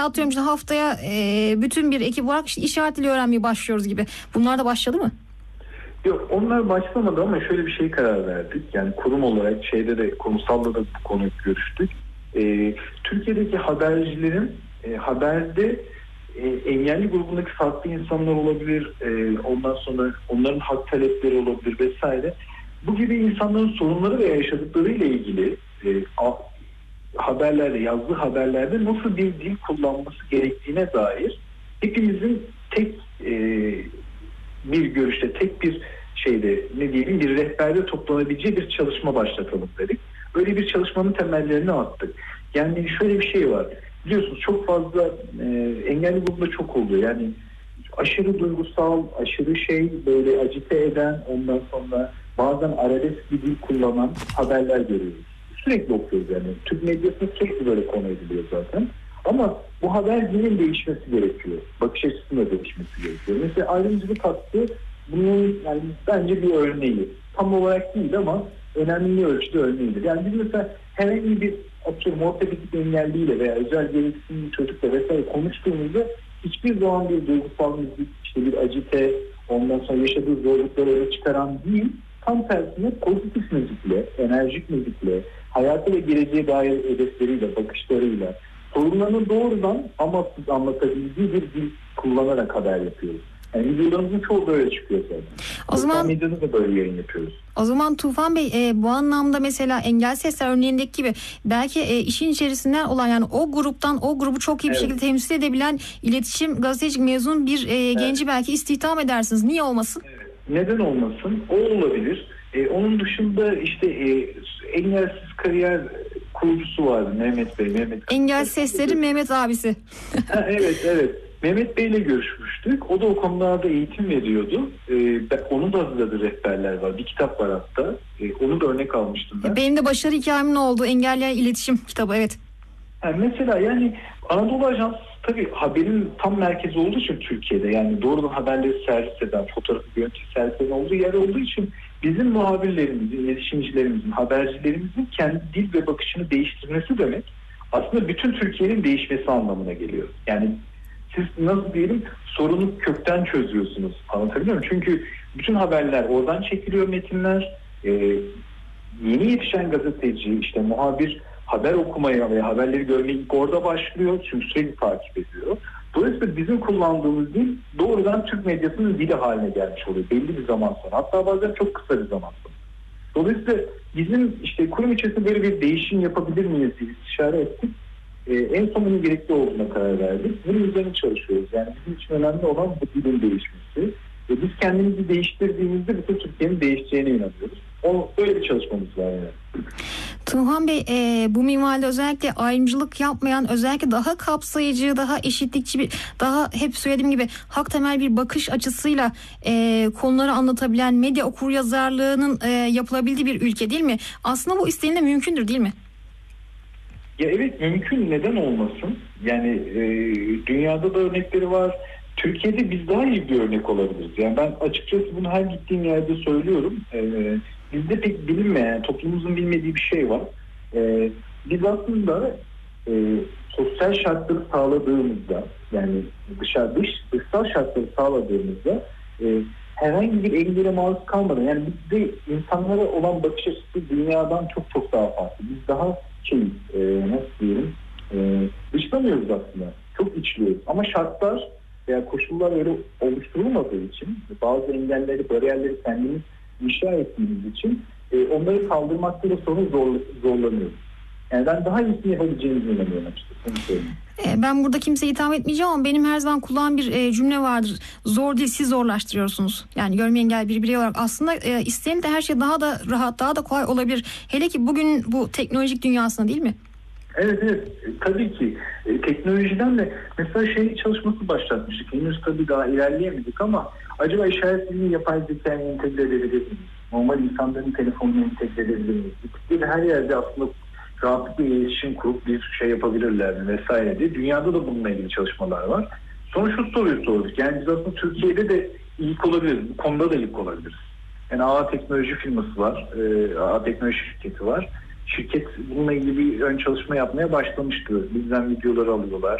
veya atıyorum işte haftaya bütün bir ekip olarak işte işaret dili öğrenmeye başlıyoruz gibi. Bunlar da başladı mı? Yok, onlar başlamadı ama şöyle bir şey karar verdik. Yani kurum olarak kurumsalla da bu konuyu görüştük. Türkiye'deki habercilerin haberde engelli grubundaki farklı insanlar olabilir, ondan sonra onların hak talepleri olabilir vesaire. Bu gibi insanların sorunları ve yaşadıklarıyla ilgili haberlerde, yazdığı haberlerde nasıl bir dil kullanması gerektiğine dair hepimizin tek bir görüşte, tek bir şeyde, ne diyelim, bir rehberde toplanabileceği bir çalışma başlatalım dedik. Öyle bir çalışmanın temellerini attık. Yani şöyle bir şey var. Biliyorsunuz çok fazla engelli grubunda çok oluyor. Yani aşırı duygusal, aşırı böyle acite eden, ondan sonra bazen arabesk bir dil kullanan haberler görüyoruz. Sürekli okuyoruz yani. Türk medyasında sürekli böyle konu ediliyor zaten. Ama bu haber dilinin değişmesi gerekiyor. Bakış açısının da değişmesi gerekiyor. Mesela ayrımcılık hakkı bunun yani bence bir örneği. Tam olarak değil ama önemli bir ölçüde örneğidir. Yani biz mesela herhangi bir ortopedik engelliyle veya özel gereksinimli bir çocukla vesaire konuştuğumuzda hiçbir zaman bir duygusal müzik, işte bir acite, ondan sonra yaşadığı zorlukları öne çıkaran değil, tam tersine pozitif müzikle, enerjik müzikle, hayatı ve geleceğe dair hedefleriyle, bakışlarıyla, sorunlarını doğrudan amaçsız anlatabildiği bir dil kullanarak haber yapıyoruz. Yani videolarımızın çoğu böyle çıkıyor zaten. O zaman medyada da böyle yayın yapıyoruz. O zaman Tufan Bey bu anlamda mesela Engel Sesler örneğindeki gibi belki işin içerisinden olan, yani o gruptan o grubu çok iyi bir şekilde temsil edebilen iletişim gazetecilik mezun bir genci belki istihdam edersiniz. Niye olmasın? Evet. Neden olmasın? O olabilir. Onun dışında işte Engelsiz Kariyer kurucusu vardı Mehmet Bey. Engel Sesler'in Mehmet abisi. Evet. Mehmet Bey'le görüşmüştük. O da o konularda eğitim veriyordu. Onun da hazırladığı rehberler var. Bir kitap var hatta. Onu da örnek almıştım ben. Benim de başarı hikayem ne oldu? Engelliler İletişim kitabı, evet. Mesela yani Anadolu Ajansı tabii haberin tam merkezi olduğu için Türkiye'de, yani doğrudan haberleri servis eden, fotoğrafı, görüntü servis eden olduğu yer olduğu için bizim muhabirlerimizin, iletişimcilerimizin, habercilerimizin kendi dil ve bakışını değiştirmesi demek aslında bütün Türkiye'nin değişmesi anlamına geliyor. Yani siz nasıl diyelim sorunu kökten çözüyorsunuz. Anlatabiliyor muyum? Çünkü bütün haberler oradan çekiliyor, metinler. Yeni yetişen gazeteci, işte muhabir haber okumaya ve haberleri görmeye ilk orada başlıyor. Çünkü sürekli takip ediyor. Dolayısıyla bizim kullandığımız dil doğrudan Türk medyasının dili haline gelmiş oluyor. Belli bir zaman sonra. Hatta bazen çok kısa bir zaman sonra. Dolayısıyla bizim işte kurum içerisinde böyle bir değişim yapabilir miyiz diye istişare ettik. En son bunun gerekli olduğuna karar verdik. Bunun üzerine çalışıyoruz. Yani bizim için önemli olan bu dilin değişmesi. Biz kendimizi değiştirdiğimizde bütün Türkiye'nin değişeceğine inanıyoruz. Böyle bir çalışmamız var yani. Tufan Bey, bu minvalde özellikle ayrımcılık yapmayan, özellikle daha kapsayıcı, daha eşitlikçi, daha hep söylediğim gibi hak temel bir bakış açısıyla konuları anlatabilen medya okuryazarlığının yapılabildiği bir ülke değil mi? Aslında bu isteğin de mümkündür değil mi? Ya evet, mümkün, neden olmasın? Yani dünyada da örnekleri var. Türkiye'de biz daha iyi bir örnek olabiliriz. Yani ben açıkçası bunu her gittiğim yerde söylüyorum. Bizde pek bilinmeyen, toplumumuzun bilmediği bir şey var. Biz aslında sosyal şartları sağladığımızda, yani dışsal şartları sağladığımızda herhangi bir engele maruz kalmadan, yani bizde insanlara olan bakış açısı dünyadan çok çok daha farklı. Biz daha nasıl diyelim, dışlamıyoruz aslında. Çok içliyoruz. Ama şartlar veya koşullar öyle oluşturulmadığı için, bazı engelleri, bariyerleri kendimiz inşa ettiğimiz için onları kaldırmakta da sonra zorlanıyoruz. Yani ben daha iyisini yapabileceğimizi inanıyorum açıkçası. Ben burada kimseye itham etmeyeceğim ama benim her zaman kulağım bir cümle vardır. Zor değil, siz zorlaştırıyorsunuz. Yani görme engelli bir birey olarak aslında isteyen de her şey daha da rahat, daha da kolay olabilir. Hele ki bugün bu teknolojik dünyasında, değil mi? Evet. Tabii ki. Teknolojiden de mesela çalışması başlatmıştık. Henüz tabii daha ilerleyemedik ama acaba işaret dilini yapay zekâya entegre edebilir miyiz? Normal insanların telefonuna entegre edebilir miyiz? Bir her yerde aslında rahatlıkla iletişim kurup bir şey yapabilirler mi vesaire diye. Dünyada da bununla ilgili çalışmalar var. Sonra şu soruyu sorduk. Yani biz aslında Türkiye'de de ilk olabiliriz. Bu konuda da ilk olabiliriz. Yani A Teknoloji firması var. A Teknoloji şirketi var. Şirket bununla ilgili bir ön çalışma yapmaya başlamıştı. Bizden videoları alıyorlar.